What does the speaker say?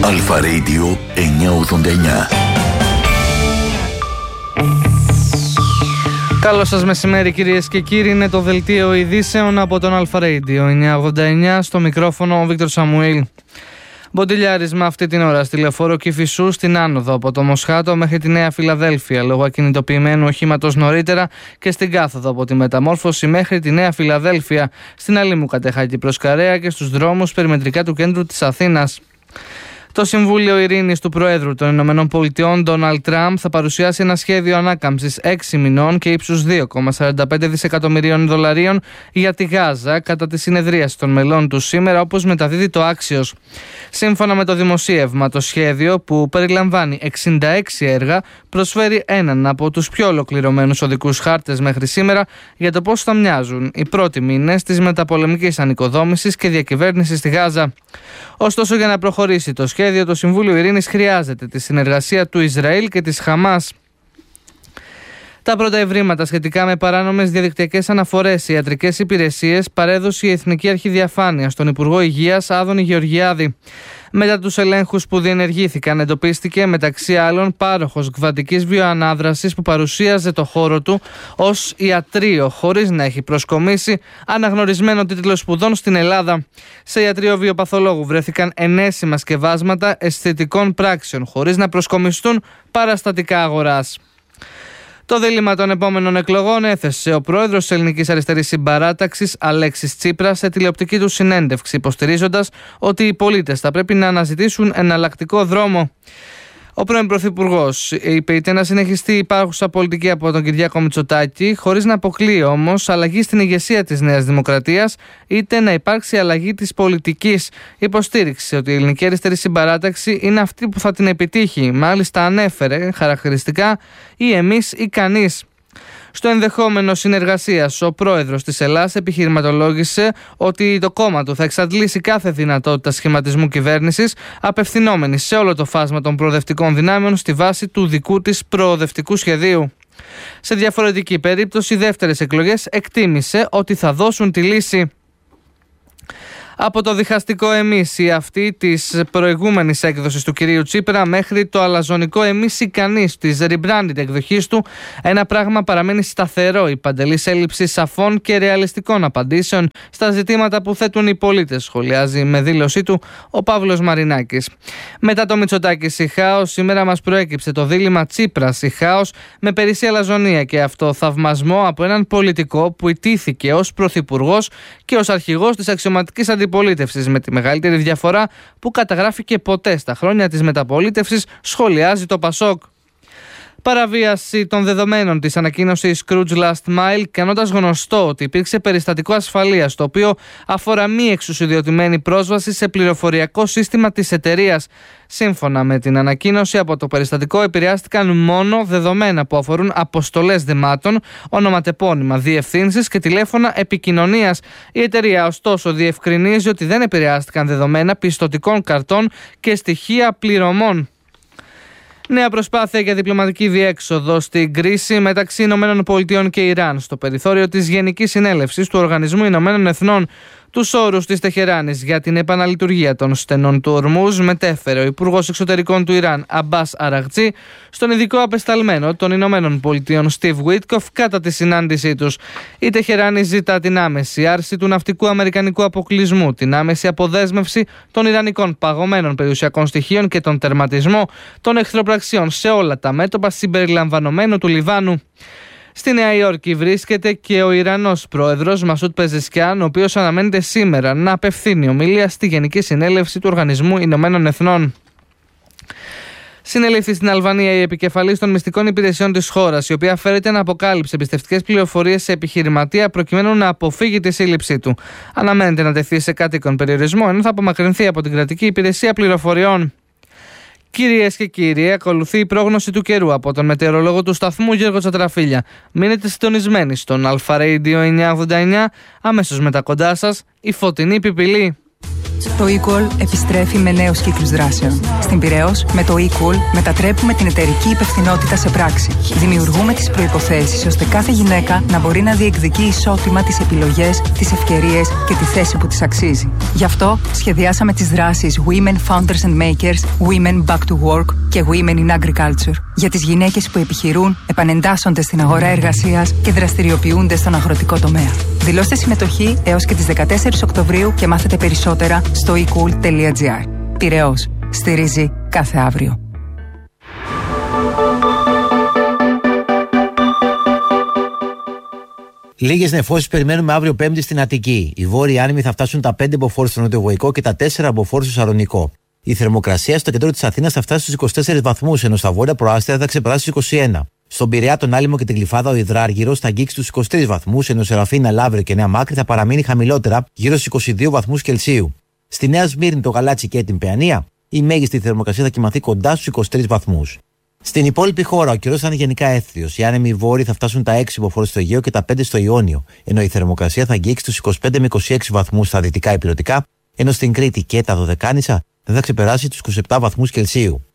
Αλφα Radio 989. Καλό σας μεσημέρι κυρίες και κύριοι, είναι το δελτίο ειδήσεων από τον Αλφα Radio 989, στο μικρόφωνο ο Βίκτορ Σαμουήλ. Μποντιλιάρισμα αυτή την ώρα στη λεωφόρο Κηφισού στην άνοδο από το Μοσχάτο μέχρι τη Νέα Φιλαδέλφια λόγω ακινητοποιημένου οχήματος νωρίτερα και στην κάθοδο από τη Μεταμόρφωση μέχρι τη Νέα Φιλαδέλφια στην Αλήμου Κατεχάκη προς Καρέα και στους δρόμους περιμετρικά του κέντρου της Αθήνας. Το Συμβούλιο Ειρήνης του Προέδρου των Ηνωμένων Πολιτειών, Ντόναλντ Τραμπ, θα παρουσιάσει ένα σχέδιο ανάκαμψης 6 μηνών και ύψους 2,45 δισεκατομμυρίων δολαρίων για τη Γάζα κατά τη συνεδρίαση των μελών του σήμερα, όπως μεταδίδει το Axios. Σύμφωνα με το δημοσίευμα, το σχέδιο, που περιλαμβάνει 66 έργα, προσφέρει έναν από τους πιο ολοκληρωμένους οδικούς χάρτες μέχρι σήμερα για το πώς θα μοιάζουν οι πρώτοι μήνες της μεταπολεμικής ανοικοδόμησης και διακυβέρνησης στη Γάζα. Ωστόσο, για να προχωρήσει το σχέδιο, το Συμβούλιο Ειρήνης χρειάζεται τη συνεργασία του Ισραήλ και της Χαμάς. Τα πρώτα ευρήματα σχετικά με παράνομες διαδικτυακές αναφορές σε ιατρικές υπηρεσίες παρέδωσε η Εθνική Αρχή Διαφάνειας στον Υπουργό Υγείας Άδωνη Γεωργιάδη. Μετά τους ελέγχους που διενεργήθηκαν, εντοπίστηκε μεταξύ άλλων πάροχος κβαντικής βιοανάδρασης που παρουσίαζε το χώρο του ως ιατρείο χωρίς να έχει προσκομίσει αναγνωρισμένο τίτλο σπουδών στην Ελλάδα. Σε ιατρείο βιοπαθολόγου βρέθηκαν ενέσιμα σκευάσματα αισθητικών πράξεων χωρίς να προσκομιστούν παραστατικά αγοράς. Το δίλημμα των επόμενων εκλογών έθεσε ο πρόεδρος της Ελληνικής Αριστερής Συμπαράταξης, Αλέξης Τσίπρας, σε τηλεοπτική του συνέντευξη, υποστηρίζοντας ότι οι πολίτες θα πρέπει να αναζητήσουν εναλλακτικό δρόμο. Ο πρώην Πρωθυπουργός είπε είτε να συνεχιστεί η υπάρχουσα πολιτική από τον Κυριάκο Μητσοτάκη, χωρίς να αποκλείει όμως αλλαγή στην ηγεσία της Νέας Δημοκρατίας, είτε να υπάρξει αλλαγή της πολιτικής. Υποστήριξε ότι η Ελληνική Αριστερή Συμπαράταξη είναι αυτή που θα την επιτύχει. Μάλιστα ανέφερε χαρακτηριστικά ή εμείς ή κανείς. Στο ενδεχόμενο συνεργασίας, ο πρόεδρος της Ελλάς επιχειρηματολόγησε ότι το κόμμα του θα εξαντλήσει κάθε δυνατότητα σχηματισμού κυβέρνησης, απευθυνόμενη σε όλο το φάσμα των προοδευτικών δυνάμεων στη βάση του δικού της προοδευτικού σχεδίου. Σε διαφορετική περίπτωση, οι δεύτερες εκλογές εκτίμησε ότι θα δώσουν τη λύση. Από το διχαστικό εμείς αυτή της προηγούμενης έκδοσης του κυρίου Τσίπρα μέχρι το αλαζονικό εμείς ικανής της rebranded εκδοχής του, ένα πράγμα παραμένει σταθερό: η παντελής έλλειψη σαφών και ρεαλιστικών απαντήσεων στα ζητήματα που θέτουν οι πολίτες, σχολιάζει με δήλωσή του ο Παύλος Μαρινάκης. Μετά το Μητσοτάκης ή χάος, σήμερα μας προέκυψε το δίλημμα Τσίπρας ή χάος, με περισσή αλαζονία και αυτοθαυμασμό από έναν πολιτικό που ιτήθηκε ως πρωθυπουργός και ως αρχηγός της αξιωματικής αντιπολίτευσης, με τη μεγαλύτερη διαφορά που καταγράφηκε ποτέ στα χρόνια της μεταπολίτευσης, σχολιάζει το Πασόκ. Παραβίαση των δεδομένων της ανακοίνωσης Scrooge Last Mile, κάνοντας γνωστό ότι υπήρξε περιστατικό ασφαλείας, το οποίο αφορά μη εξουσιοδοτημένη πρόσβαση σε πληροφοριακό σύστημα της εταιρείας. Σύμφωνα με την ανακοίνωση, από το περιστατικό επηρεάστηκαν μόνο δεδομένα που αφορούν αποστολές δεμάτων, ονοματεπώνυμα, διευθύνσεις και τηλέφωνα επικοινωνίας. Η εταιρεία, ωστόσο, διευκρινίζει ότι δεν επηρεάστηκαν δεδομένα πιστωτικών καρτών και στοιχεία πληρωμών. Νέα προσπάθεια για διπλωματική διέξοδο στην κρίση μεταξύ Ηνωμένων Πολιτειών και Ιράν στο περιθώριο της Γενικής Συνέλευσης του Οργανισμού Ηνωμένων Εθνών. Τους όρους της Τεχεράνης για την επαναλειτουργία των στενών του Ορμούζ μετέφερε ο Υπουργός Εξωτερικών του Ιράν, Αμπάς Αραγτζή, στον ειδικό απεσταλμένο των Ηνωμένων Πολιτειών, Στιβ Βίτκοφ, κατά τη συνάντησή τους. Η Τεχεράνη ζητά την άμεση άρση του ναυτικού αμερικανικού αποκλεισμού, την άμεση αποδέσμευση των ιρανικών παγωμένων περιουσιακών στοιχείων και τον τερματισμό των εχθροπραξιών σε όλα τα μέτωπα, συμπεριλαμβανομένου του Λιβάνου. Στη Νέα Υόρκη βρίσκεται και ο Ιρανός πρόεδρος Μασούτ Πεζεσκιάν, ο οποίος αναμένεται σήμερα να απευθύνει ομιλία στη Γενική Συνέλευση του Οργανισμού Ηνωμένων Εθνών. Συνελήφθη στην Αλβανία η επικεφαλής των μυστικών υπηρεσιών της χώρας, η οποία φέρεται να αποκάλυψε εμπιστευτικές πληροφορίες σε επιχειρηματία προκειμένου να αποφύγει τη σύλληψή του. Αναμένεται να τεθεί σε κάτοικον περιορισμό, ενώ θα απομακρυνθεί από την κρατική υπηρεσία πληροφοριών. Κυρίες και κύριοι, ακολουθεί η πρόγνωση του καιρού από τον μετεωρολόγο του σταθμού Γιώργο Τσατραφίλια. Μείνετε συντονισμένοι στον Αλφα Radio 989, αμέσως μετά κοντά σας η Φωτεινή Πιπηλή. Το eCall επιστρέφει με νέους κύκλους δράσεων. Στην Πειραιώς, με το eCall μετατρέπουμε την εταιρική υπευθυνότητα σε πράξη. Δημιουργούμε τις προϋποθέσεις ώστε κάθε γυναίκα να μπορεί να διεκδικεί ισότιμα τις επιλογές, τις ευκαιρίες και τη θέση που της αξίζει. Γι' αυτό σχεδιάσαμε τις δράσεις Women Founders and Makers, Women Back to Work και Women in Agriculture για τις γυναίκες που επιχειρούν, επανεντάσσονται στην αγορά εργασίας και δραστηριοποιούνται στον αγροτικό τομέα. Δηλώστε συμμετοχή έως και τις 14 Οκτωβρίου και μάθετε περισσότερα στο ecool.gr. Πειραιώς. Στηρίζει κάθε αύριο. Λίγες νεφώσεις περιμένουμε αύριο Πέμπτη στην Αττική. Οι βόρειοι άνεμοι θα φτάσουν τα 5 μποφόρ στο νοτιοβοϊκό και τα 4 μποφόρ στο Σαλονικό. Η θερμοκρασία στο κέντρο της Αθήνας θα φτάσει στους 24 βαθμούς, ενώ στα βόρεια προάστια θα ξεπεράσει τους 21. Στον Πειραιά, τον Άλυμο και την Γλυφάδα, ο Υδράργυρος θα αγγίξει τους 23 βαθμούς, ενώ Σεραφείνα, Λαύριο και Νέα Μάκρη θα παραμείνει χαμηλότερα, γύρω στους 22 βαθμούς Κελσίου. Στη Νέα Σμύρνη, το Γαλάτσι και την Παιανία, η μέγιστη θερμοκρασία θα κοιμαθεί κοντά στους 23 βαθμούς. Στην υπόλοιπη χώρα, ο καιρός θα είναι γενικά έθριος. Οι άνεμοι βόρειοι θα φτάσουν τα 6 μποφόρ στο Αιγαίο και τα 5 στο Ιόνιο, ενώ η θερμοκρασία θα αγγίξει τους 25 με 26 βαθμούς στα δυτικά υπηρετικά, ενώ στην Κρήτη και τα Δωδεκάνησα δεν θα ξεπεράσει τους 27 βαθμούς Κελσίου.